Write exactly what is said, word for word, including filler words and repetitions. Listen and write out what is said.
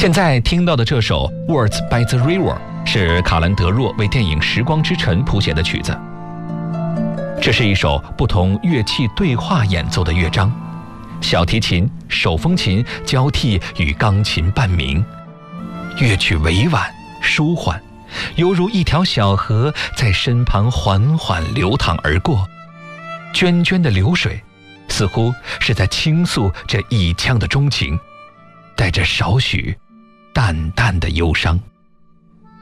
现在听到的这首 Words by the River 是卡兰德若为电影《时光之尘》谱写的曲子。这是一首不同乐器对话演奏的乐章，小提琴、手风琴交替与钢琴伴鸣，乐曲委婉舒缓，犹如一条小河在身旁缓缓流淌而过，涓涓的流水似乎是在倾诉这一腔的钟情，带着少许淡淡的忧伤。